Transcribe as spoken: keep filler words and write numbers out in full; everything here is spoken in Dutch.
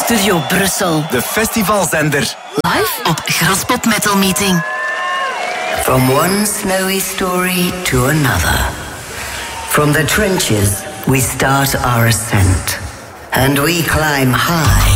Studio Brussel. De festivalzender. Live op Graspop Metal Meeting. From one snowy story to another. From the trenches, we start our ascent. And we climb high